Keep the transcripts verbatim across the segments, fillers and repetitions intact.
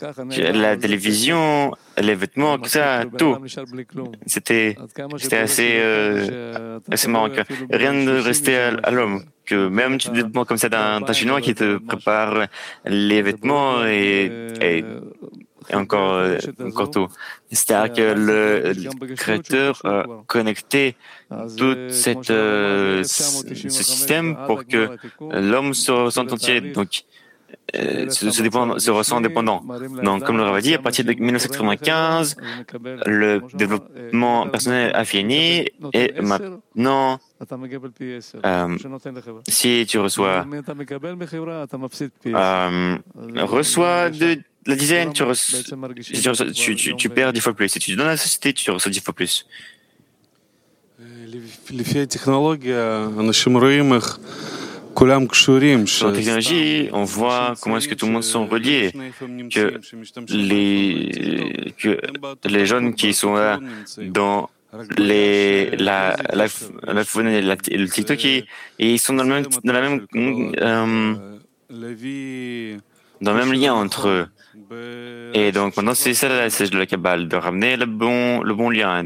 la télévision, les vêtements, tout ça, tout. C'était, c'était assez, euh, assez marrant que rien ne restait à, à l'homme. Que même tu dépends comme ça d'un, d'un Chinois qui te prépare les vêtements et, et, et encore, euh, encore tout. C'est-à-dire que le, le créateur a connecté tout cette, euh, ce système pour que l'homme se ressente entier. Donc, Euh, se, se, dépend, se ressent indépendant. Donc, comme le Rav a dit, à partir de mille neuf cent quatre-vingt-quinze, le développement personnel a fini et maintenant, euh, si tu reçois, euh, reçois de la dizaine, tu, reçois, si tu, reçois, tu, tu, tu perds dix fois plus. Si tu donnes à la société, tu reçois dix fois plus. Sur la technologie, on voit comment est-ce que tout le monde sont reliés, que les, que les jeunes qui sont là dans les, la, la, l'iPhone et, la, et le TikTok, et, et ils sont dans, le même, dans la même, euh, dans le même lien entre eux. Et donc maintenant, c'est ça la message de la Kabbale, de ramener le bon, le bon lien.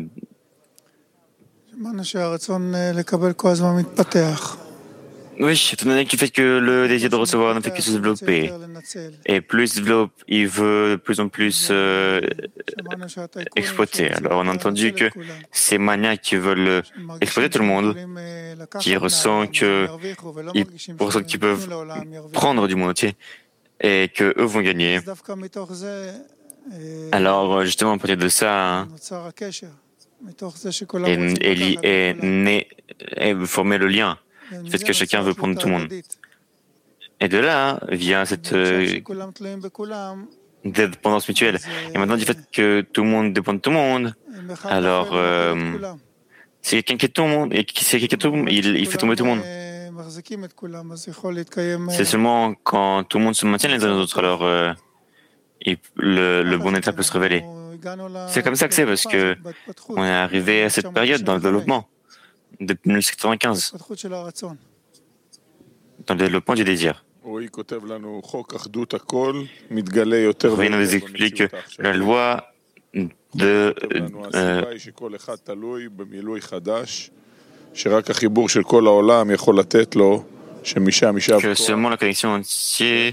Oui, étant donné du fait que le désir de recevoir ne fait que se développer, et plus il développe, il veut de plus en plus euh, exploiter. Alors on a entendu que ces maniaques qui veulent exploiter tout le monde, qui ressentent que ils ressentent qu'ils peuvent prendre du monde entier et que eux vont gagner. Alors justement à partir de ça, Eli est né et formé le lien. Du fait que chacun veut prendre tout le monde. Et de là vient cette euh, dépendance mutuelle. Et maintenant, du fait que tout le monde dépend de tout le monde, alors euh, si quelqu'un qui est tout le monde, et qui c'est quelqu'un tout le monde, il, il fait tomber tout le monde. C'est seulement quand tout le monde se maintient les uns les autres, alors euh, il, le, le bon état peut se révéler. C'est comme ça que c'est, parce que on est arrivé à cette période dans le développement. Depuis mille neuf cent quatre-vingt-quinze, dans le développement du désir. Oui, il nous explique que la loi de euh, que seulement la connexion entière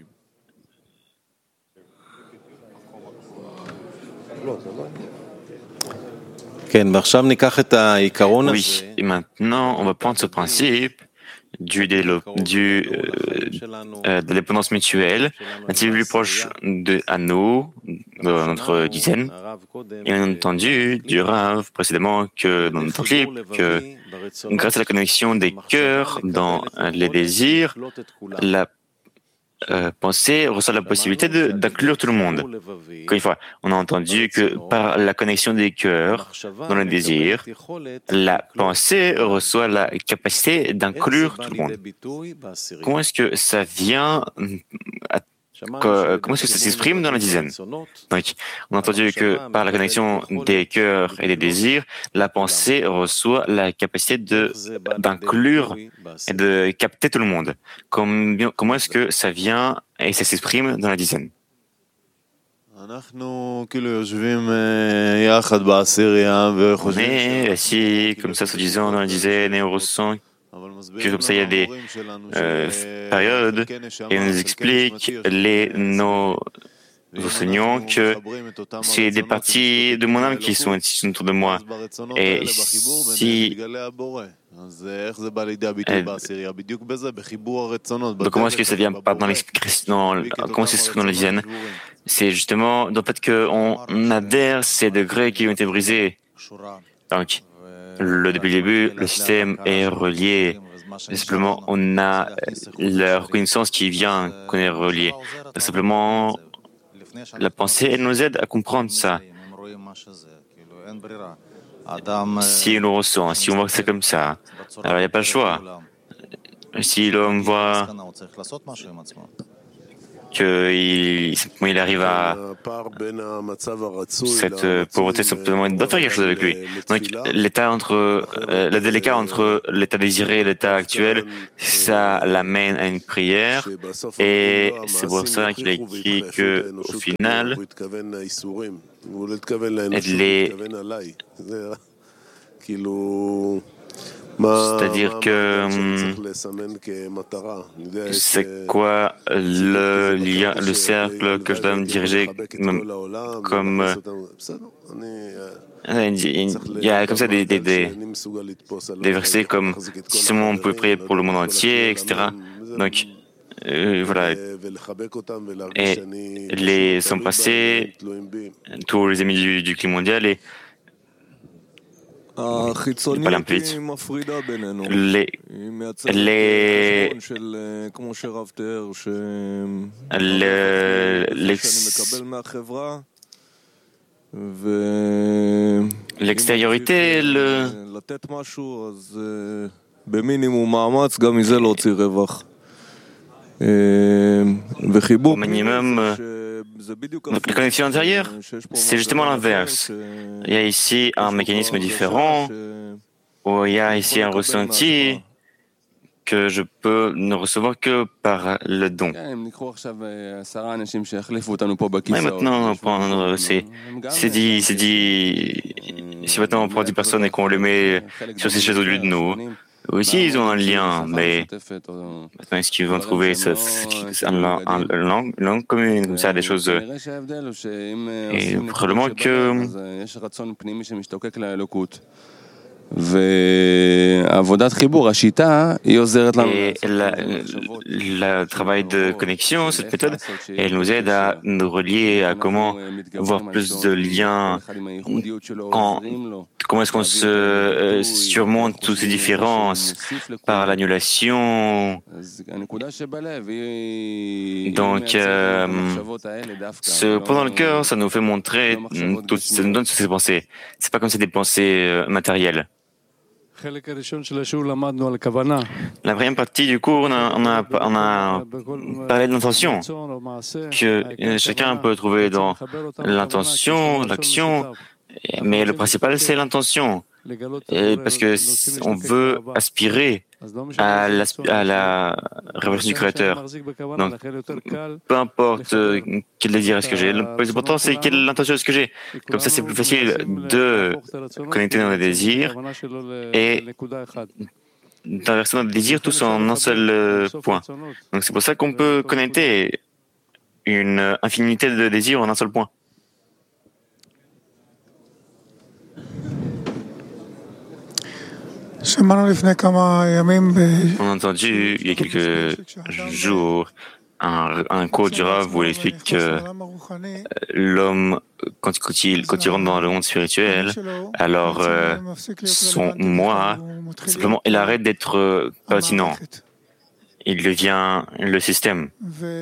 oui, et maintenant, on va prendre ce principe du, du, euh, euh, de dépendance mutuelle, un petit peu plus proche de, à nous, de notre dizaine. Et on a entendu du Rav précédemment que dans notre clip, que grâce à la connexion des cœurs dans les désirs, la Euh, pensée reçoit la possibilité de, d'inclure tout le monde. Encore une fois, on a entendu que par la connexion des cœurs dans le désir, la pensée reçoit la capacité d'inclure tout le monde. Comment est-ce que ça vient à Comment est-ce que ça s'exprime dans la dizaine? Donc, on a entendu que par la connexion des cœurs et des désirs, la pensée reçoit la capacité de, d'inclure et de capter tout le monde. Comment, comment est-ce que ça vient et ça s'exprime dans la dizaine? On est assis comme ça, se disant dans la dizaine, et on ressent que comme ça il y a des euh, périodes, et on nous explique les nos enseignants que c'est des parties de mon âme qui sont ici autour de moi. Et si euh, donc comment est-ce que ça vient pas dans l'expression, comment c'est dans la dizaine? C'est justement dans le fait qu'on adhère ces degrés qui ont été brisés. Donc, le, depuis le début, le système est relié. Simplement, on a la reconnaissance qui vient, qu'on est relié. Donc, simplement, la pensée, elle nous aide à comprendre ça. Si on le ressent, si on voit que c'est comme ça, alors il n'y a pas le choix. Si l'homme voit qu'il il arrive à cette pauvreté, simplement il doit faire quelque chose avec lui. Donc l'état entre euh, le délicat entre l'état désiré et l'état actuel, ça l'amène à une prière, et c'est pour ça qu'il a écrit que au final les c'est-à-dire que c'est quoi le lien, le cercle que je dois me diriger comme il y a comme ça des, des, des, des versets comme si seulement on peut prier pour le monde entier, et cetera. Donc euh, voilà. Et les sont passés tous les amis du, du climat mondial et je parle un peu vite. Les, les, le, l'extériorité, le, au minimum, la connexion intérieure, c'est justement l'inverse. Il y a ici un mécanisme différent, où il y a ici un ressenti que je peux ne recevoir que par le don. Mais maintenant, on va prendre, c'est, c'est dit, c'est dit, si maintenant on prend dix personnes et qu'on les met sur ces chaises au lieu de nous, aussi ils ont un lien, mais maintenant est-ce qu'ils vont trouver ce, un, un, un, une langue, une langue commune, comme ça, des choses, et probablement que et le travail de connexion, cette méthode, elle nous aide à nous relier à comment avoir plus de liens, quand, comment est-ce qu'on se euh, surmonte toutes ces différences par l'annulation. Donc, euh, ce point dans le cœur, ça nous fait montrer, tout, ça nous donne toutes ces pensées. C'est pas comme c'est des pensées euh, matérielles. La première partie du cours, on a, on a, on a parlé de l'intention, que chacun peut trouver dans l'intention, l'action, mais le principal, c'est l'intention. Et parce que on veut aspirer à la, à la révélation du Créateur. Donc, peu importe quel désir est-ce que j'ai, le plus important c'est quelle intention est-ce que j'ai. Comme ça, c'est plus facile de connecter nos désirs et d'inverser notre désir tous en un seul point. Donc, c'est pour ça qu'on peut connecter une infinité de désirs en un seul point. On a entendu il y a quelques jours un, un cours du Rav où il explique que l'homme, quand, quand, il, quand il rentre dans le monde spirituel, alors euh, son moi, simplement, il arrête d'être pertinent. Il devient le système.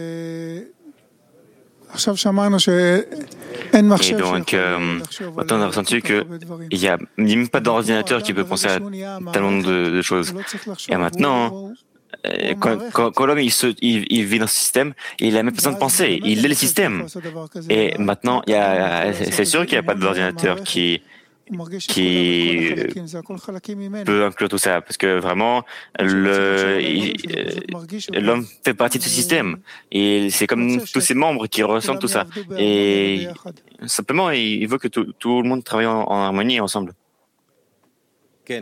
Et donc, euh, maintenant on a ressenti qu'il n'y a même pas d'ordinateur qui peut penser à tellement de, de choses. Et maintenant, euh, quand, quand, quand l'homme il, se, il, il vit dans ce système, il n'a même pas besoin de penser, il est le système. Et maintenant, il y a, c'est sûr qu'il n'y a pas d'ordinateur qui qui peut inclure tout ça, parce que vraiment, le, l'homme fait partie de ce système, et c'est comme tous ses membres qui ressentent tout ça, et simplement, il veut que tout, tout le monde travaille en, en harmonie ensemble. Oui,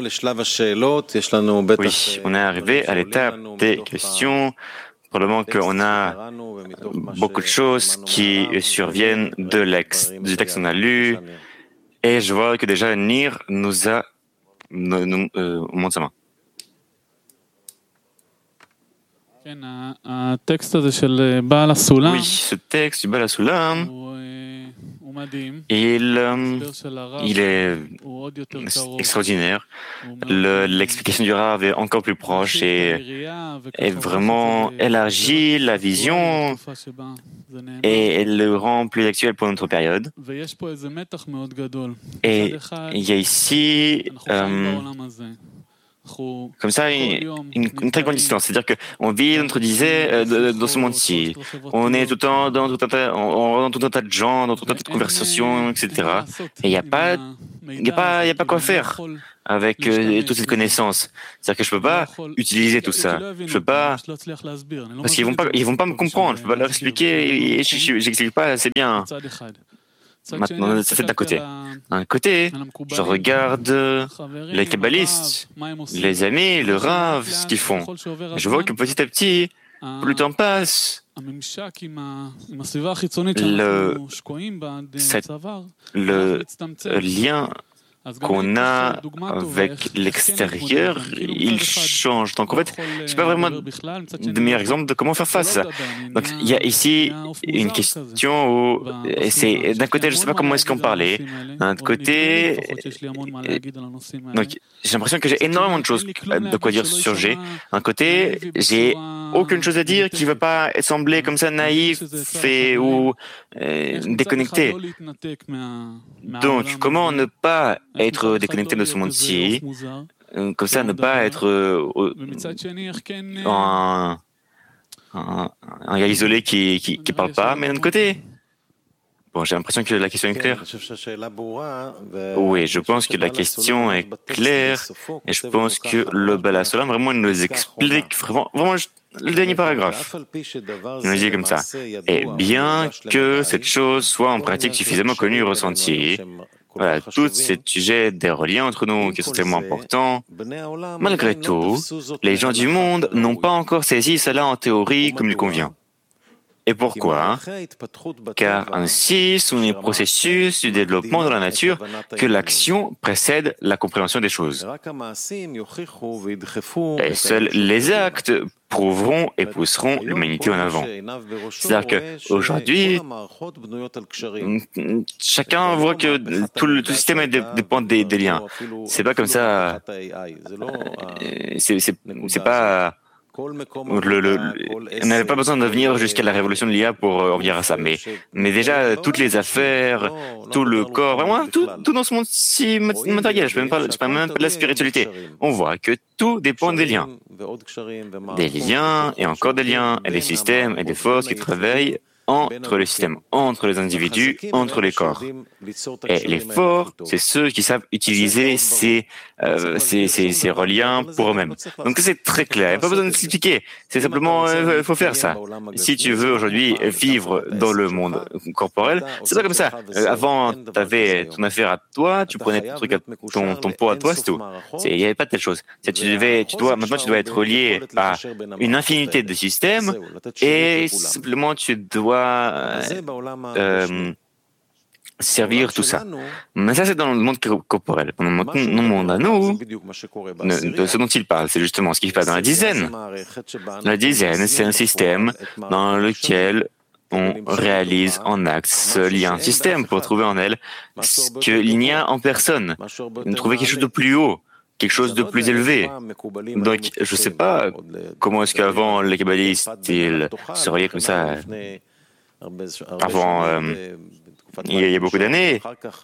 on est arrivé à l'étape des questions. Probablement qu'on a beaucoup de choses qui surviennent de l'ex, du texte qu'on a lu. Et je vois que déjà Nir nous a nous, nous, euh, montre sa main. Oui, ce texte du Baal HaSulam, il, euh, il est extraordinaire. Le, l'explication du Rav est encore plus proche et, et vraiment élargit la vision et elle le rend plus actuel pour notre période. Et il y a ici euh, Comme ça, une, une, une très grande distance. C'est-à-dire qu'on vit, notre disait, euh, dans ce monde-ci. On est tout le temps dans tout un tas, on, dans tout un tas de gens, dans tout un tas de conversations, et cetera. Et il n'y a pas, il n'y a pas, il y a pas quoi faire avec euh, toute cette connaissance. C'est-à-dire que je peux pas utiliser tout ça. Je peux pas, parce qu'ils vont pas, ils vont pas me comprendre. Je peux pas leur expliquer et j'explique pas assez bien. Maintenant, ça fait d'un côté. D'un côté, je regarde les kabbalistes, les amis, le Rav, ce qu'ils font. Je vois que petit à petit, plus le temps passe, le, cette, le lien qu'on a avec l'extérieur, il change. Donc en fait, je n'ai pas vraiment de meilleur exemple de comment faire face à ça. Donc il y a ici une question où c'est d'un côté, je ne sais pas comment est-ce qu'on parlait. D'un côté, donc j'ai l'impression que j'ai énormément de choses de quoi dire sur ce sujet. D'un côté, j'ai aucune chose à dire qui ne va pas sembler comme ça naïf et ou euh, déconnecté. Donc comment ne pas être déconnecté de ce monde-ci, comme ça ne pas être euh, un, un, un gars isolé qui qui, qui parle pas, mais d'un côté. Bon, j'ai l'impression que la question est claire. Oui, je pense que la question est claire et je pense que le Baal HaSulam vraiment nous explique vraiment, vraiment le dernier paragraphe. Il nous dit comme ça. Et bien que cette chose soit en pratique suffisamment connue et ressentie, voilà, tous ces sujets des reliens entre nous qui sont tellement importants, malgré tout, les gens du monde n'ont pas encore saisi cela en théorie comme il convient. Et pourquoi? Car ainsi sont les processus du développement dans la nature que l'action précède la compréhension des choses. Et seuls les actes prouveront et pousseront l'humanité en avant. C'est-à-dire qu'aujourd'hui, chacun voit que tout le, tout le système dépend des, des liens. C'est pas comme ça. C'est, c'est, c'est pas. Le, le, on n'avait pas besoin de venir jusqu'à la révolution de l'I A pour euh, en venir à ça, mais, mais déjà, toutes les affaires, tout le corps, vraiment, tout, tout dans ce monde si matériel, je ne parle même pas de la spiritualité. On voit que tout dépend des liens. Des liens, et encore des liens, et des systèmes, et des forces qui travaillent entre les systèmes, entre les individus, entre les corps. Et les forts, c'est ceux qui savent utiliser ces, euh, ces, ces, ces reliens pour eux-mêmes. Donc c'est très clair, il n'y a pas besoin de s'expliquer, c'est simplement, il euh, faut faire ça. Si tu veux aujourd'hui vivre dans le monde corporel, c'est pas comme ça. Euh, avant, tu avais ton affaire à toi, tu prenais ton truc à ton, ton pot à toi, c'est tout. Il n'y avait pas de telle chose. Tu devais, tu dois, maintenant tu dois être relié à une infinité de systèmes et simplement tu dois Euh, servir tout ça. Mais ça, c'est dans le monde corporel. Dans le monde à nous, de ce dont il parle, c'est justement ce qui se passe dans la dizaine. La dizaine, c'est un système dans lequel on réalise en acte ce lien système pour trouver en elle ce qu'il n'y a en personne. Trouver quelque chose de plus haut, quelque chose de plus élevé. Donc, je ne sais pas comment est-ce qu'avant les kabbalistes, ils se reliaient comme ça. Avant, euh, il y a beaucoup d'années,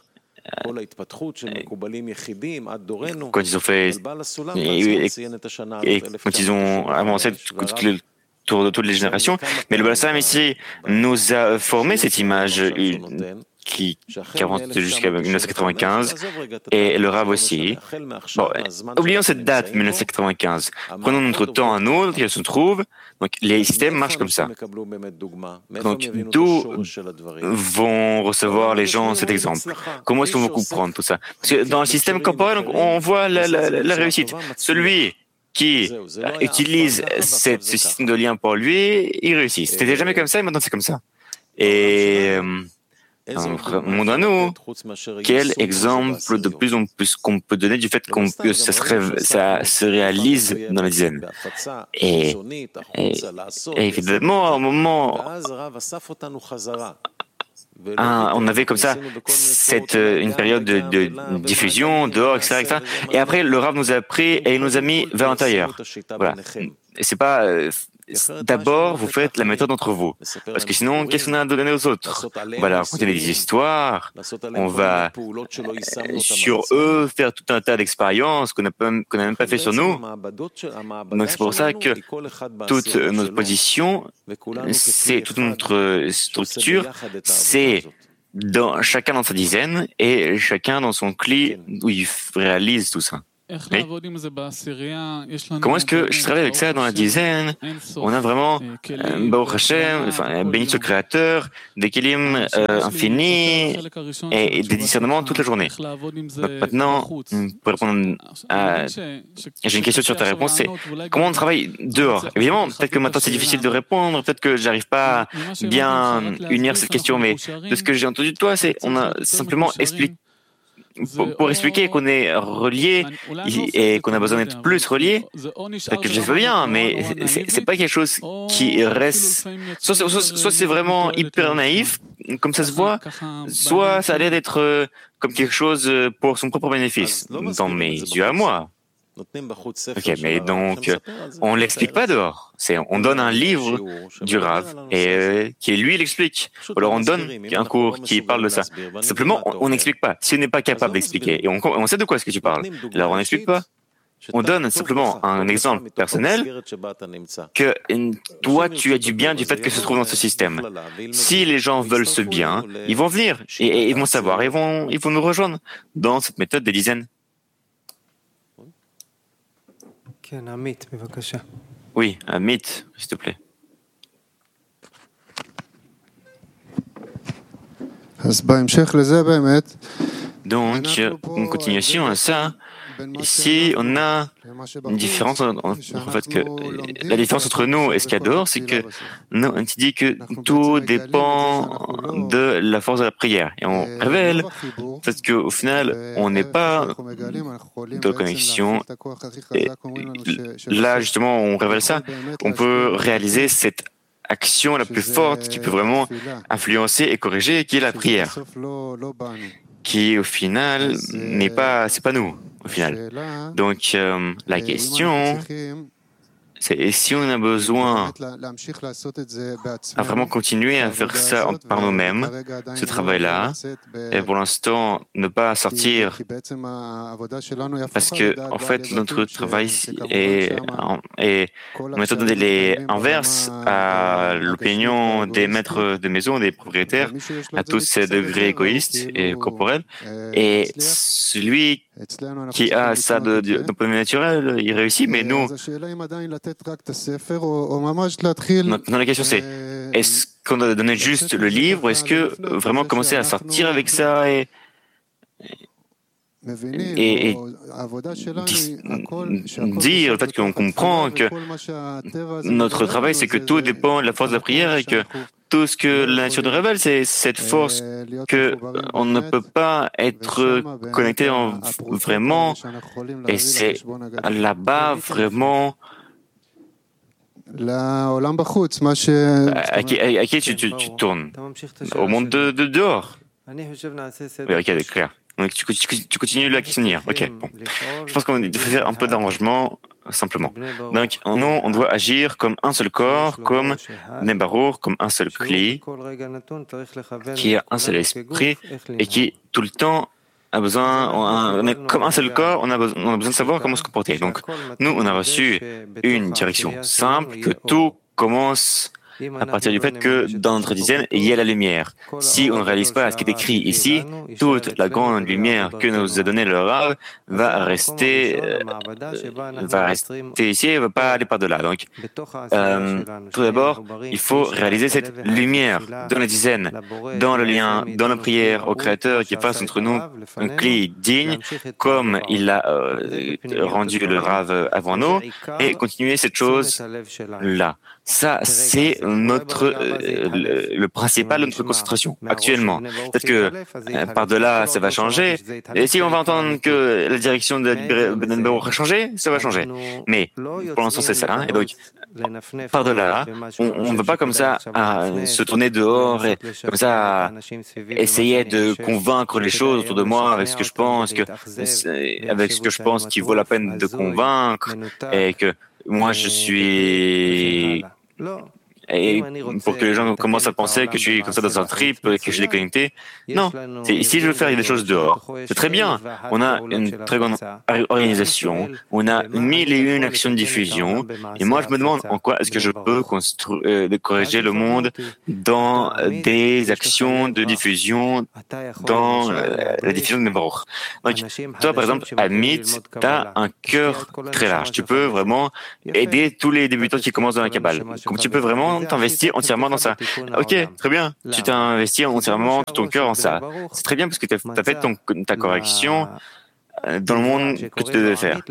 quand ils ont fait, et, et quand ils ont avancé le tour de toutes les générations, mais le Baal HaSulam ici nous a formé cette image qui, qui avance jusqu'à mille neuf cent quatre-vingt-quinze, et le Rav aussi. Bon, oublions cette date, mille neuf cent quatre-vingt-quinze. Prenons notre temps à nous, dans lequel se trouve. Donc, les systèmes marchent comme ça. Donc, d'où vont recevoir les gens cet exemple? Comment est-ce qu'on va comprendre tout ça? Parce que dans le système corporel, on voit la, la, la réussite. Celui qui utilise cette, ce système de lien pour lui, il réussit. C'était jamais comme ça, et maintenant c'est comme ça. Et dans notre monde à nous, quel exemple de plus en plus qu'on peut donner du fait qu'on peut, ça, se rêve, ça se réalise dans la dizaine. Et, et, et évidemment, à un moment, un, on avait comme ça cette, une période de, de diffusion dehors, et cetera, et cetera. Et après, le Rav nous a pris et il nous a mis vers l'intérieur. Voilà. Et c'est pas, d'abord, vous faites la méthode entre vous. Parce que sinon, qu'est-ce qu'on a à donner aux autres? On va leur raconter des histoires, on va euh, sur eux faire tout un tas d'expériences qu'on n'a qu'on n'a même pas fait sur nous. Donc c'est pour ça que toute notre position, c'est toute notre structure, c'est dans, chacun dans sa dizaine et chacun dans son cli où il réalise tout ça. Oui. Comment est-ce que je travaille avec ça dans la dizaine? On a vraiment euh, Baruch Hashem, enfin, béni le Créateur, des kelim euh, infinis et, et des discernements toute la journée. Donc maintenant, pour répondre à... J'ai une question sur ta réponse, c'est comment on travaille dehors? Évidemment, peut-être que maintenant c'est difficile de répondre, peut-être que j'arrive pas à bien unir cette question, mais de ce que j'ai entendu de toi, c'est on a simplement expliqué Pour, pour expliquer qu'on est relié et qu'on a besoin d'être plus relié, que je veux bien, mais c'est, c'est pas quelque chose qui reste. Soit, soit, soit c'est vraiment hyper naïf, comme ça se voit, soit ça a l'air d'être comme quelque chose pour son propre bénéfice, dans mes yeux à moi. Ok, mais donc, on l'explique pas dehors. C'est, on donne un livre du Rav et euh, qui lui l'explique. Ou alors on donne un cours qui parle de ça. Simplement, on n'explique pas. Si on n'est pas capable d'expliquer et on, on sait de quoi est-ce que tu parles, alors on n'explique pas. On donne simplement un exemple personnel que toi, tu as du bien du fait que se trouve dans ce système. Si les gens veulent ce bien, ils vont venir et, et ils vont savoir, ils vont, ils vont nous rejoindre dans cette méthode des dizaines. Oui, Amit, s'il te plaît. Donc, en continuation à ça, ici, on a une différence, en, en fait, que la différence entre nous et ce qu'il y a dehors, c'est que nous, on dit que tout dépend de la force de la prière. Et on révèle, parce qu'au final, on n'est pas de connexion. Et là, justement, on révèle ça. On peut réaliser cette action la plus forte qui peut vraiment influencer et corriger, qui est la prière. Qui, au final, n'est pas, c'est pas nous. Au final. Donc, euh, la question, c'est et si on a besoin à vraiment continuer à faire ça par nous-mêmes, ce travail-là, et pour l'instant ne pas sortir, parce que en fait notre travail est, est une méthode est inverse à l'opinion des maîtres de maison, des propriétaires, à tous ces degrés égoïstes et corporels, et celui qui a ça de, de, de premier naturel, il réussit, mais nous, maintenant la question c'est, est-ce qu'on doit donner juste le livre, ou est-ce que vraiment commencer à sortir avec ça et, et, et dire le fait qu'on comprend que notre travail c'est que tout dépend de la force de la prière et que tout ce que la nature nous révèle, c'est cette force que on ne peut pas être connecté en vraiment, et c'est là-bas vraiment à qui, à qui tu, tu, tu tournes au monde de, de dehors. Oui, ok, c'est clair. Donc tu, tu, tu continues la questionnaire. Ok, bon. Je pense qu'on doit faire un peu d'arrangement simplement. Donc non, on doit agir comme un seul corps, comme Nebarour, comme un seul cli, qui a un seul esprit et qui tout le temps a besoin, on est comme un seul corps, on a, besoin, on a besoin de savoir comment se comporter. Donc nous, on a reçu une direction simple, que tout commence à partir du fait que dans notre dizaine, il y a la lumière. Si on ne réalise pas ce qui est écrit ici, toute la grande lumière que nous a donnée le Rav va rester, euh, va rester ici et ne va pas aller par-delà. Donc, euh, tout d'abord, il faut réaliser cette lumière dans la dizaine, dans le lien, dans la prière au Créateur qui fasse entre nous un cli digne, comme il l'a euh, rendu le Rav avant nous, et continuer cette chose-là. Ça, c'est notre euh, le, le principal de notre concentration actuellement. Peut-être que euh, par-delà, ça va changer. Et si on va entendre que la direction de Ben Baruch a changé, ça va changer. Mais pour l'instant, c'est ça. Hein. Et donc, par-delà, on ne va pas comme ça à se tourner dehors et comme ça à essayer de convaincre les choses autour de moi avec ce que je pense que avec ce que je pense qu'il vaut la peine de convaincre et que moi je suis et pour que les gens commencent à penser que je suis comme ça dans un trip, que je suis déconnecté. Non, c'est, ici je veux faire des choses dehors. C'est très bien. On a une très grande organisation, on a mille et une actions de diffusion, et moi je me demande en quoi est-ce que je peux construire, euh, corriger le monde dans des actions de diffusion, dans euh, la diffusion de mes Baruch. Donc, toi par exemple, à Mythe, tu as un cœur très large. Tu peux vraiment aider tous les débutants qui commencent dans la Kabbale. Comme tu peux vraiment t'investir entièrement dans ça. Ok, très bien. Tu t'es investi entièrement tout ton cœur en ça. C'est très bien parce que tu as fait ton, ta correction dans le monde que tu devais faire.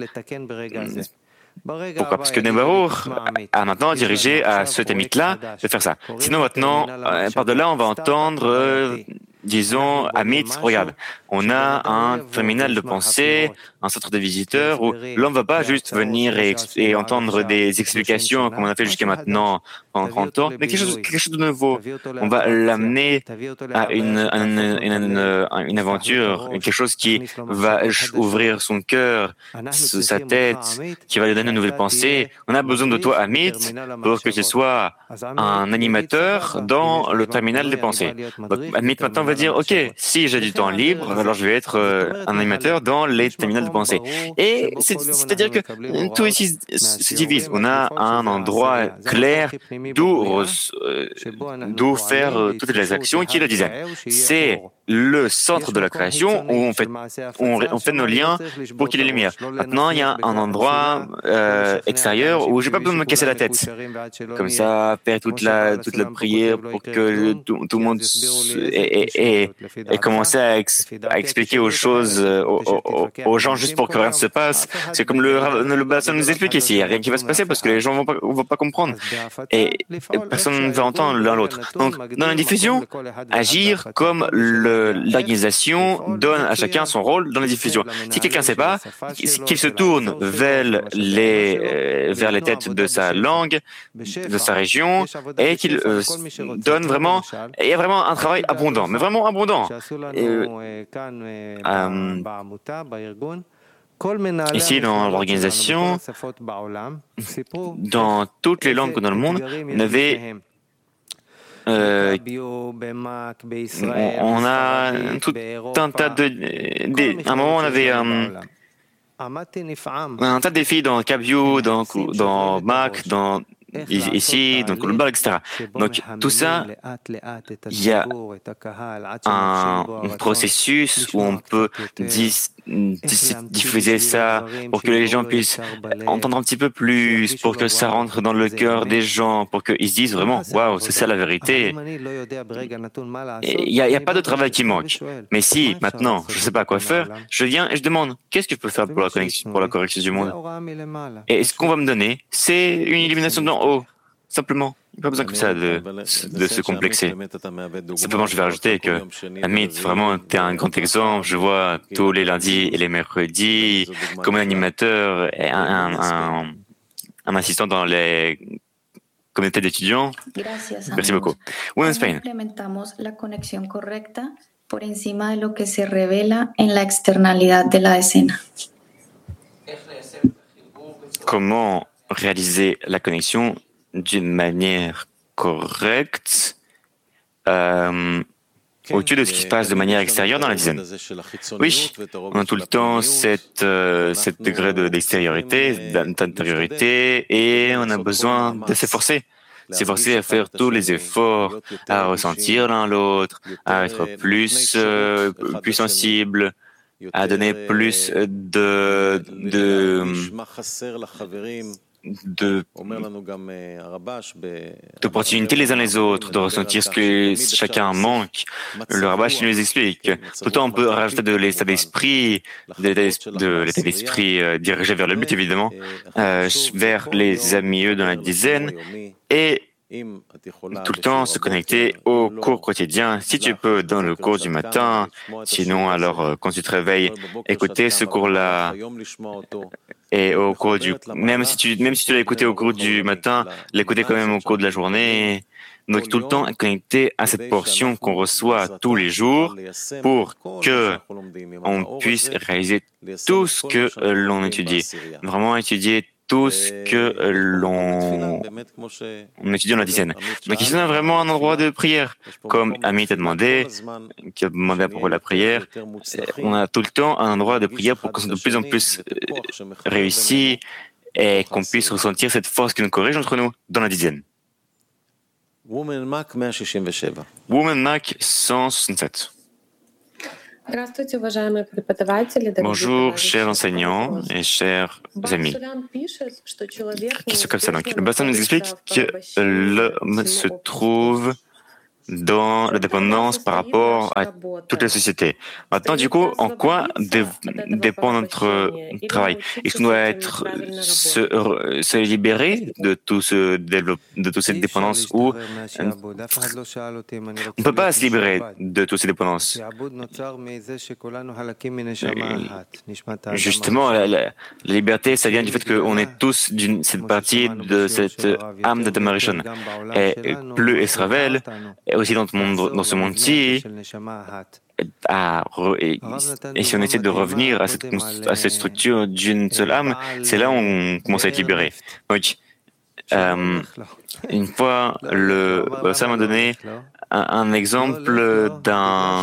Pourquoi? Parce que Nebaruch a maintenant dirigé à ce tamit-là de faire ça. Sinon maintenant, euh, par-delà, on va entendre, euh, disons, Amit, regarde, on a un terminal de pensée, un centre de visiteurs où l'homme va pas juste venir et, et entendre des explications comme on a fait jusqu'à maintenant pendant trente ans, mais quelque chose, quelque chose de nouveau. On va l'amener à une, une, une, une, une aventure, quelque chose qui va ouvrir son cœur, sa tête, qui va lui donner une nouvelle pensée. On a besoin de toi, Amit, pour que tu sois un animateur dans le terminal des pensées. Donc, Amit maintenant va dire, ok, si j'ai du temps libre, alors je vais être euh, un animateur dans les terminales de pensée. Et c'est-à-dire que tout ici se divise. On a un endroit clair d'où euh, d'où faire euh, toutes les actions qui est le design. C'est le centre de la création où on fait, on, on fait nos liens pour qu'il y ait les lumières. Maintenant, il y a un endroit euh, extérieur où j'ai pas besoin de me casser la tête. Comme ça, faire toute la, toute la prière pour que tout, tout le monde ait, ait, ait commencé à, ex, à expliquer aux choses, aux, aux, aux gens juste pour que rien ne se passe. C'est comme le, le Bassan nous explique ici. Il n'y a rien qui va se passer parce que les gens vont pas, vont pas comprendre. Et, et personne ne va entendre l'un l'autre. Donc, dans la diffusion, agir comme le l'organisation donne à chacun son rôle dans la diffusion. Si quelqu'un ne sait pas, qu'il se tourne vers les, euh, vers les têtes de sa langue, de sa région, et qu'il euh, donne vraiment, il y a vraiment un travail abondant, mais vraiment abondant. Et, euh, ici, dans l'organisation, dans toutes les langues dans le monde, on avait Euh, on a tout un tas de, de à un moment on avait um, un tas de défis dans Cabio, dans dans Mac, dans ici, donc le bar, et cetera. Donc tout ça, il y a un, un processus où on peut dis, dis, diffuser ça pour que les gens puissent entendre un petit peu plus, pour que ça rentre dans le cœur des gens, pour qu'ils se disent vraiment, waouh, c'est ça la vérité. Il n'y a, a pas de travail qui manque. Mais si maintenant, je ne sais pas quoi faire, je viens et je demande, qu'est-ce que je peux faire pour la, connexion, pour la correction du monde? Et ce qu'on va me donner, c'est une illumination d'en haut, simplement. Il n'y a pas besoin comme ça de, de se complexer. Simplement, je vais rajouter que, Amit, vraiment, tu es un grand exemple. Je vois tous les lundis et les mercredis, comme un animateur et un, un, un, un assistant dans les communautés d'étudiants. Merci beaucoup. Women's Pain. Implementamos la conexión correcta por encima de lo que se revela en la externalidad de la escena. Comment réaliser la connexion d'une manière correcte euh, au-dessus de ce qui se passe de manière extérieure dans la dizaine. Oui, on a tout le temps cette, euh, cette degré de, d'extériorité, d'intériorité, et on a besoin de s'efforcer. S'efforcer à faire tous les efforts, à ressentir l'un l'autre, à être plus, euh, plus sensible, à donner plus de, de, de, d'opportunités les uns les autres, de ressentir ce que chacun manque. Le Rabash nous explique. Tout le temps, on peut rajouter de l'état d'esprit, de l'état, de l'état d'esprit euh, dirigé vers le but, évidemment, euh, vers les amis eux dans la dizaine, et tout le temps se connecter au cours quotidien, si tu peux, dans le cours du matin. Sinon, alors, euh, quand tu te réveilles, écouter ce cours-là. Et au cours du, même si tu, même si tu l'as écouté au cours du matin, l'écouter quand même au cours de la journée. Donc, tout le temps connecté à cette portion qu'on reçoit tous les jours pour que on puisse réaliser tout ce que euh, l'on étudie. Vraiment étudier tout ce que euh, l'on on étudie dans la dizaine. Donc, ici, on a vraiment un endroit de prière. Comme Ami t'a demandé, qui a demandé à propos de la prière, on a tout le temps un endroit de prière pour qu'on soit de plus en plus euh, réussi et qu'on puisse ressentir cette force qui nous corrige entre nous dans la dizaine. Woman Mac cent soixante-sept. Bonjour, chers enseignants et chers amis. Question comme ça. Donc, le Bassan nous explique que l'homme se trouve dans la dépendance par rapport à toute la société. Maintenant, du coup, en quoi dé- dépend notre travail? Est-ce qu'on doit être, se, se libérer de tout ce développe, de toute cette dépendance ou on ne peut pas se libérer de toutes ces dépendances? Justement, la, la, la liberté, ça vient du fait qu'on est tous d'une cette partie de cette âme de Tamarishon. Et pleut et se révèle, et aussi dans, monde, dans ce monde-ci, à, et, et si on essaie de revenir à cette, à cette structure d'une seule âme, c'est là où on commence à être libéré. Donc, euh, une fois, le, ça m'a donné un, un exemple d'un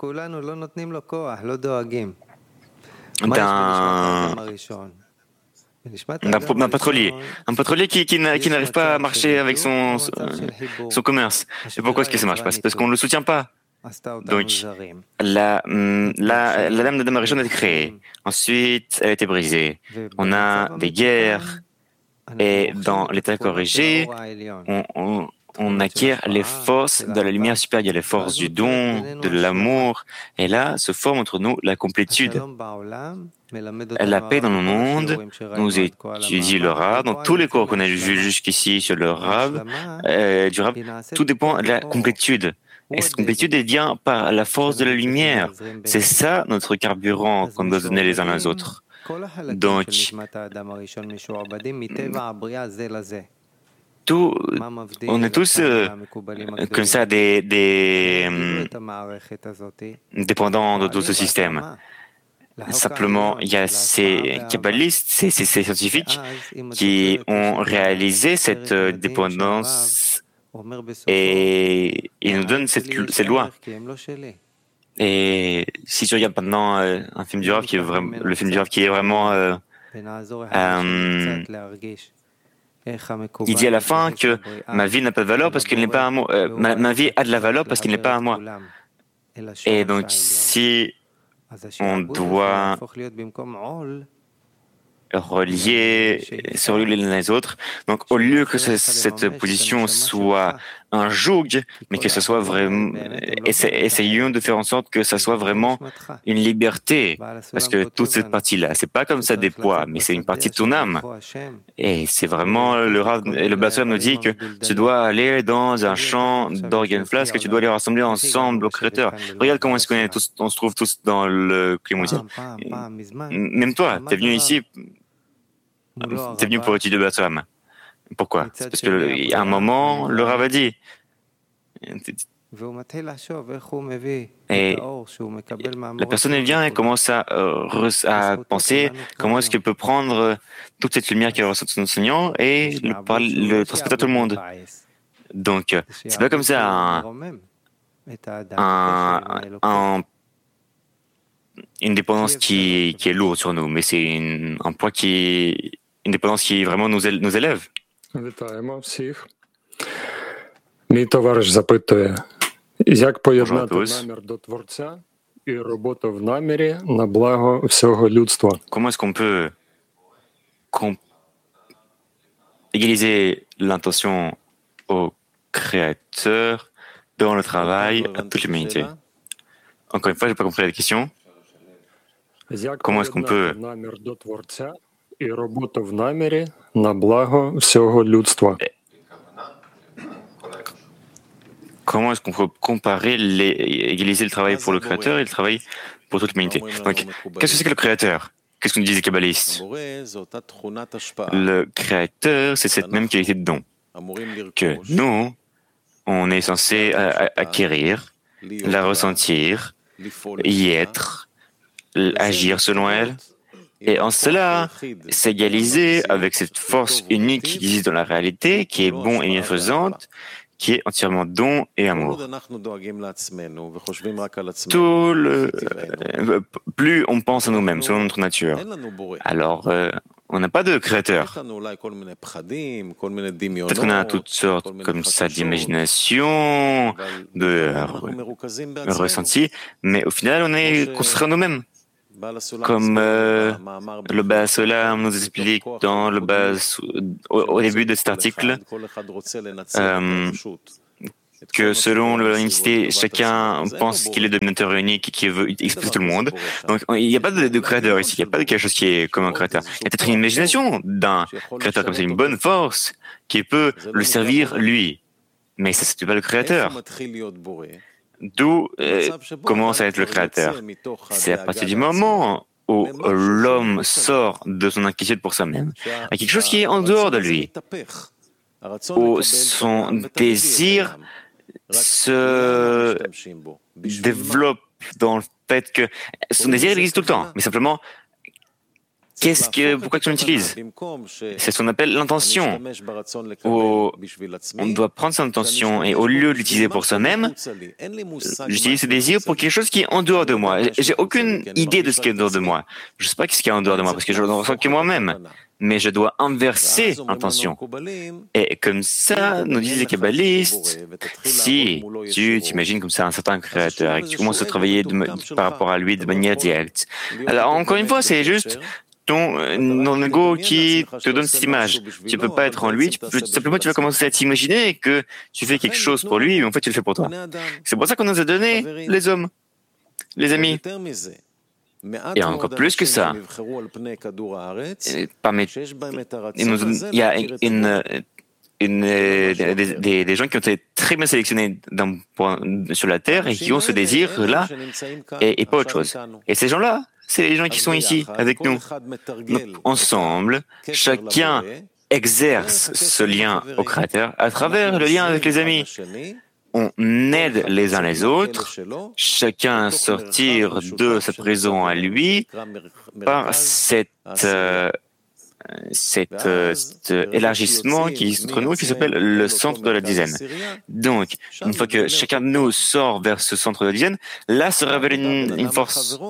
d'un d'un, d'un pétrolier, un pétrolier qui, qui, qui n'arrive pas à marcher avec son, son commerce. Et pourquoi est-ce que ça marche pas? C'est parce qu'on ne le soutient pas. Donc, la, la, la lame de Damarishon a été créée. Ensuite, elle a été brisée. On a des guerres. Et dans l'état corrigé, on, on, on acquiert les forces de la lumière supérieure, les forces du don, de l'amour. Et là, se forme entre nous la complétude. La paix dans le monde nous étudie le Rav. Dans tous les cours qu'on a vus jusqu'ici sur le Rav, euh, du Rav, tout dépend de la complétude. Et cette complétude est vient par la force de la lumière. C'est ça notre carburant qu'on doit donner les uns aux autres. Donc, tout, on est tous euh, comme ça des, des dépendants de tout ce système. Simplement, il y a ces kabbalistes, ces, ces, ces scientifiques qui ont réalisé cette dépendance et ils nous donnent cette, cette loi. Et si tu regardes maintenant euh, un film du Rav qui est vraiment, le film du Rav qui est vraiment, euh, euh, il dit à la fin que ma vie n'a pas de valeur parce qu'elle n'est pas à moi. Euh, ma, ma vie a de la valeur parce qu'elle n'est pas à moi. Et donc, si on doit relier, se relier les uns les autres. Donc, au lieu que ce, cette position soit un joug, mais que ce soit vraiment, essayons de faire en sorte que ça soit vraiment une liberté, parce que toute cette partie-là, c'est pas comme ça des poids, mais c'est une partie de ton âme. Et c'est vraiment le Rav, et le Bassan nous dit que tu dois aller dans un champ d'organes flasques, que tu dois les rassembler ensemble au Créateur. Regarde comment est-ce qu'on est tous, on se trouve tous dans le climat. Même toi, t'es venu ici, t'es venu pour étudier le Bassan. Pourquoi? C'est parce que à un moment, le Rav a dit. Et la personne elle vient et commence à, euh, à penser comment est-ce qu'elle peut prendre toute cette lumière qu'elle reçoit de son enseignant et le, le transmettre à tout le monde. Donc, c'est pas comme ça un, un, un, une dépendance qui, qui est lourde sur nous, mais c'est une, un poids qui, une dépendance qui vraiment nous, nous élève. Мій товариш запитує, як поєднати намір до Творця і роботу в намірі на благо всього людства? Comment est-ce qu'on peut égaliser l'intention au Créateur dans le travail à toute l'humanité? Encore une fois, je n'ai pas compris la question. Comment est-ce qu'on peut намір до Творця і роботу в намірі на благо всього людства? comment est-ce qu'on peut comparer, les, égaliser le travail pour le Créateur et le travail pour toute l'humanité. Donc, qu'est-ce que c'est que le Créateur? Qu'est-ce qu'on disent les kabbalistes? Le Créateur, c'est cette même qualité de don que nous, on est censé acquérir, la ressentir, y être, agir selon elle. Et en cela, s'égaliser avec cette force unique qui existe dans la réalité, qui est bon et bienfaisante, qui est entièrement don et amour. Tout le, euh, plus on pense à nous-mêmes, selon notre nature, alors euh, on n'a pas de créateur. Peut-être qu'on a toutes sortes comme ça d'imagination, de re- ressentis, mais au final on est construit à nous-mêmes. Comme euh, le Bas Olam nous explique dans le Bas, au, au début de cet article, euh, que selon l'unicité, chacun pense qu'il est dominateur unique et qu'il veut exploser tout le monde. Donc il n'y a pas de, de créateur ici, il n'y a pas de quelque chose qui est comme un créateur. Il y a peut-être une imagination d'un créateur comme ça, une bonne force qui peut le servir lui. Mais ça, c'est pas le créateur. D'où euh, commence à être le créateur. C'est à partir du moment où l'homme sort de son inquiétude pour soi-même à quelque chose qui est en dehors de lui, où son désir se développe dans le fait que son désir il existe tout le temps, mais simplement qu'est-ce que, pourquoi tu l'utilises? C'est ce qu'on appelle l'intention. On doit prendre son intention et au lieu de l'utiliser pour soi-même, j'utilise ce désir pour quelque chose qui est en dehors de moi. J'ai aucune idée de ce qui est en dehors de moi. Je ne sais pas ce qui est en dehors de moi parce que je ne ressens que moi-même. Mais je dois inverser l'intention. Et comme ça, nous disent les kabbalistes, si tu t'imagines comme ça un certain créateur et que tu commences à travailler de, par rapport à lui de manière directe, alors encore une fois, c'est juste ton, ton ego qui te donne cette image. Tu ne peux pas être en lui, tu peux, simplement tu vas commencer à t'imaginer que tu fais quelque chose pour lui, mais en fait tu le fais pour toi. C'est pour ça qu'on nous a donné les hommes, les amis. Et encore plus que ça, parmi, il y a une, une, des, des, des gens qui ont été très bien sélectionnés dans, pour, sur la Terre et qui ont ce désir-là et, et pas autre chose. Et ces gens-là, c'est les gens qui sont ici avec nous. Donc, ensemble, chacun exerce ce lien au Créateur à travers le lien avec les amis. On aide les uns les autres, chacun à sortir de sa prison à lui par cette, euh, cet, euh, cet élargissement qui est entre nous qui s'appelle le centre de la dizaine. Donc, une fois que chacun de nous sort vers ce centre de la dizaine, là se révèle une, une force.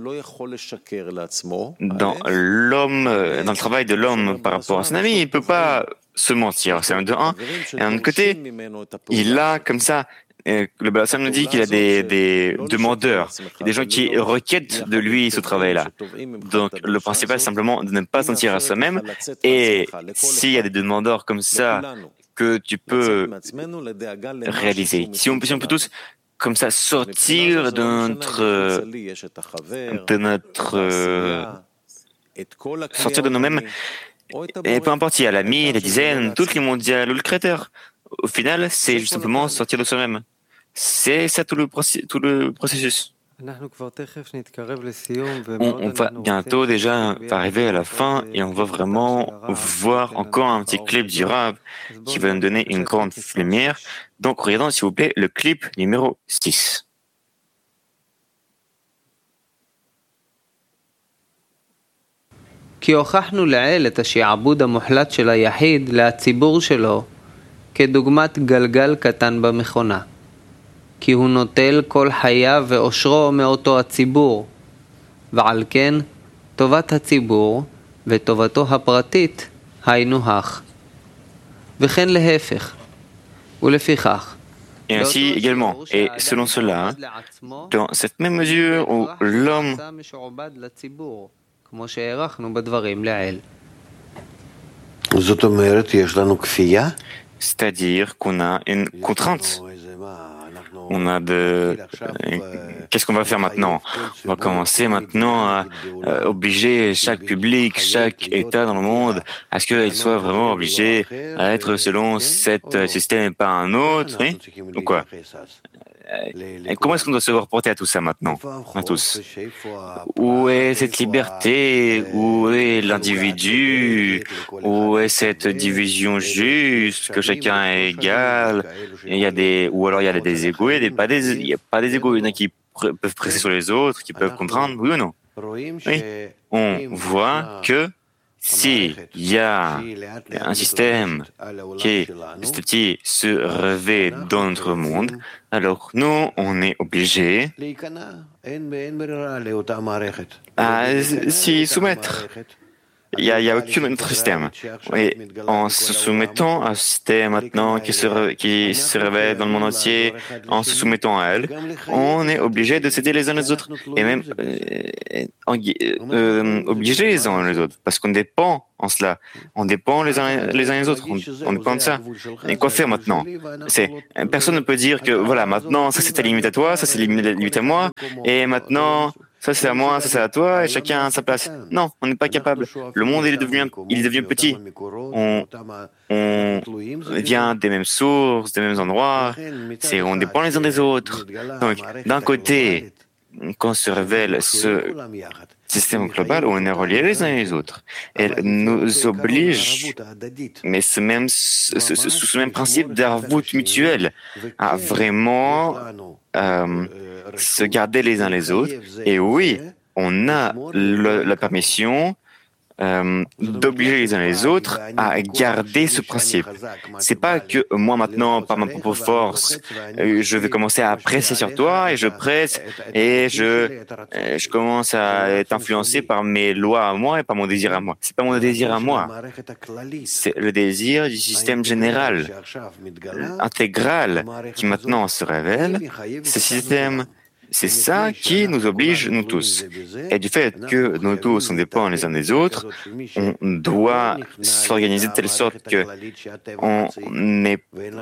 Dans l'homme, dans le travail de l'homme par rapport à son ami, il ne peut pas se mentir, c'est un de un. Et d'un autre côté, il a comme ça, euh, le Bas Olam nous dit qu'il a des, des demandeurs, des gens qui requièrent de lui ce travail-là. Donc le principal c'est simplement de ne pas sentir à soi-même. Et s'il y a des demandeurs comme ça que tu peux réaliser, si on, si on peut tous comme ça sortir de notre, de notre, euh, sortir de nous-mêmes. Et peu importe, il y a l'ami, la dizaine, tout le mondial ou le créateur. Au final, c'est juste simplement sortir de soi-même. C'est ça tout le, processus, tout le processus. On, on va bientôt déjà arriver à la fin et on va vraiment voir encore un petit clip du Rav qui va nous donner une grande lumière. Donc, regardons s'il vous plaît le clip numéro six. כי הוכחנו לעיל את השעבוד המוחלט של היחיד לציבור שלו כדוגמת גלגל קטן במכונה. כי הוא נוטל כל חייו ואושרו מאותו הציבור, ועל כן טובת הציבור וטובתו הפרטית היינו הך. וכן להפך, ולפיכך. Et ainsi également, et selon cela, dans cette même mesure où l'homme כמו שהערכנו בדברים לעיל. זאת אומרת, יש לנו כפייה? C'est-à-dire qu'on a une contrainte. on a de... Qu'est-ce qu'on va faire maintenant? On va commencer maintenant à euh, obliger chaque public, chaque État dans le monde, à ce qu'il soit vraiment obligé à être selon cet système et pas un autre, oui? Ou quoi? Et comment est-ce qu'on doit se reporter à tout ça maintenant, à tous? Où est cette liberté? Où est l'individu? Où est cette division juste, que chacun est égal? Il y a des, ou alors il y a des égos, il n'y a pas des, il y a pas des égos, il y en a qui pr- peuvent presser sur les autres, qui peuvent contraindre, oui ou non? Oui. On voit que s'il y a un système qui petit à petit se réveille dans notre monde, alors nous, on est obligés à s'y soumettre. Il n'y a, il y a aucun autre système. Et en se soumettant à un système maintenant qui se, ré- qui se révèle dans le monde entier, en se soumettant à elle, on est obligé de s'aider les uns les autres. Et même euh, en- euh, obligés les uns les autres. Parce qu'on dépend en cela. On dépend les uns les uns les autres. On, on dépend de ça. Et quoi faire maintenant? C'est, personne ne peut dire que voilà, maintenant, ça c'est ta limite à toi, ça c'est la limite à moi, et maintenant, ça c'est à moi, ça c'est à toi, et chacun à sa place. Non, on n'est pas capable. Le monde, il devient, il devient petit. On, on vient des mêmes sources, des mêmes endroits. C'est, on dépend les uns des autres. Donc, d'un côté, quand se révèle ce système global, on est reliés les uns les autres. Elle nous oblige, mais ce même, ce, ce, sous ce même principe d'arvout mutuel, à vraiment euh, se garder les uns les autres. Et oui, on a le, la permission euh, d'obliger les uns les autres à garder ce principe. C'est pas que moi maintenant, par ma propre force, euh, je vais commencer à presser sur toi et je presse et je, euh, je commence à être influencé par mes lois à moi et par mon désir à moi. C'est pas mon désir à moi. C'est le désir du système général, intégral, qui maintenant se révèle. Ce système, c'est ça qui nous oblige, nous tous. Et du fait que nous tous, on dépend les uns des autres, on doit s'organiser de telle sorte que on n'est,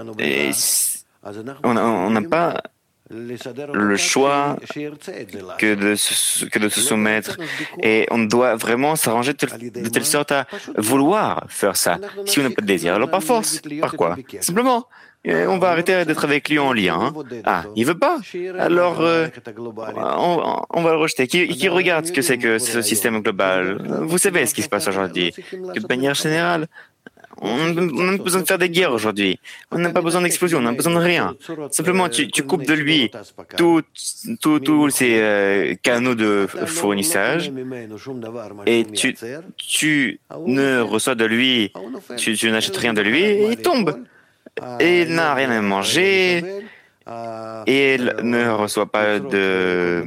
on n'a pas le choix que de, se, que de se soumettre. Et on doit vraiment s'arranger de, de telle sorte à vouloir faire ça. Si on n'a pas de désir, alors par force. Par quoi? Simplement. Et on va arrêter d'être avec lui en lien. Hein. Ah, il veut pas? Alors, euh, on, on va le rejeter. Qui, qui regarde ce que c'est que ce système global? Vous savez ce qui se passe aujourd'hui. De manière générale, on n'a pas besoin de faire des guerres aujourd'hui. On n'a pas besoin d'explosion, on n'a besoin de rien. Simplement, tu, tu coupes de lui tous tout, tout ces euh, canaux de fournissage et tu, tu ne reçois de lui, tu, tu n'achètes rien de lui et il tombe. Et il n'a rien à manger, et il ne reçoit pas de,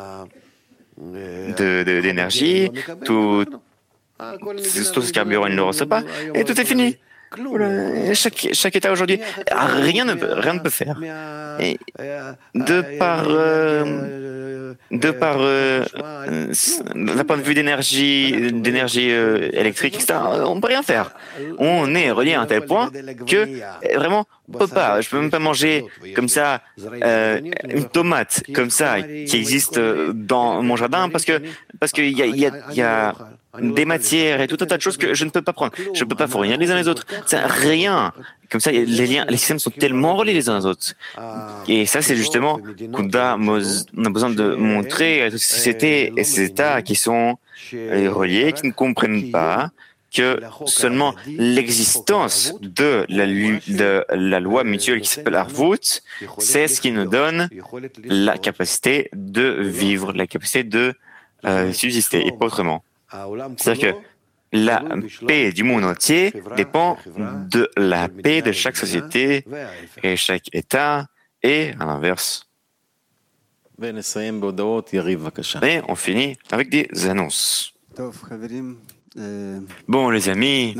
de, de, d'énergie, tout, tout ce carburant, il ne le reçoit pas, et tout est fini. Voilà. Chaque, chaque État aujourd'hui, rien ne peut, rien ne peut faire. Et de par, euh, de par, euh, d'un point de vue d'énergie, d'énergie euh, électrique, et cetera, on ne peut rien faire. On est relié à un tel point que vraiment, on peut pas. Je peux même pas manger comme ça euh, une tomate comme ça qui existe dans mon jardin parce que parce qu'il y a, il y a, il y a des matières et tout un tas de choses que je ne peux pas prendre. Je ne peux pas fournir les uns les autres. C'est rien. Comme ça, les liens, les systèmes sont tellement reliés les uns aux autres. Et ça, c'est justement qu'on a, on a besoin de montrer à toutes ces sociétés et ces États qui sont reliés, qui ne comprennent pas que seulement l'existence de la, de la loi mutuelle qui s'appelle Arvout, c'est ce qui nous donne la capacité de vivre, la capacité de euh, subsister, et pas autrement. C'est-à-dire que la paix du monde entier dépend de la paix de chaque société et chaque État, et à l'inverse. Et on finit avec des annonces. Bon, les amis,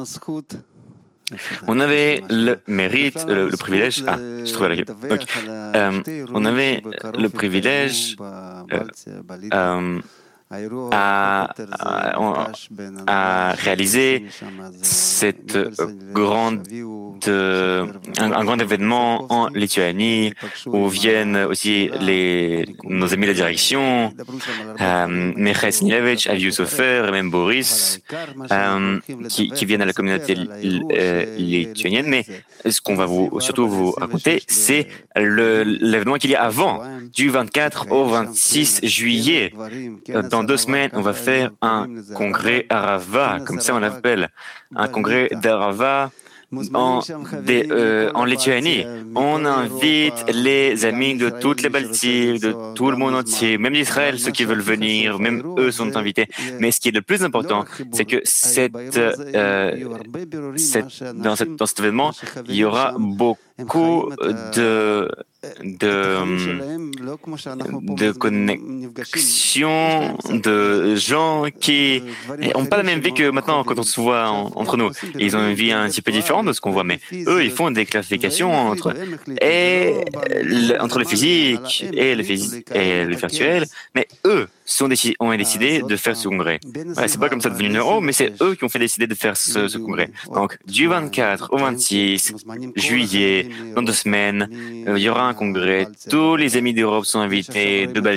on avait le mérite, le, le privilège. Ah, je trouvais la donc, euh, on avait le privilège euh, euh, à, à, à réaliser cette grande de, un, un grand événement en Lituanie où viennent aussi les, nos amis de la direction, euh, Mechai Snilevich, Avihu Sofer et même Boris, euh, qui, qui viennent à la communauté euh, lituanienne. Mais ce qu'on va vous, surtout vous raconter, c'est le, l'événement qu'il y a avant, du vingt-quatre au vingt-six juillet. Dans deux semaines, on va faire un congrès Arava, comme ça on l'appelle, un congrès d'Arava en, des, euh, en Lituanie. On invite les amis de toutes les Baltiques, de tout le monde entier, même d'Israël, ceux qui veulent venir, même eux sont invités. Mais ce qui est le plus important, c'est que cette, euh, cette, dans, cette, dans cet événement, il y aura beaucoup de de, de connexion, de gens qui n'ont pas la même vie que maintenant quand on se voit en, entre nous. Ils ont une vie un petit peu différente de ce qu'on voit, mais eux, ils font des classifications entre, et, entre le physique et le, physique et le virtuel, mais eux sont décidé, ont décidé de faire ce congrès. Ouais, c'est pas comme ça devenu une euro, mais c'est eux qui ont fait décider de faire ce, ce congrès. Donc, du vingt-quatre au vingt-six juillet, dans deux semaines, euh, il y aura un congrès. Tous les amis d'Europe sont invités, de Belgique,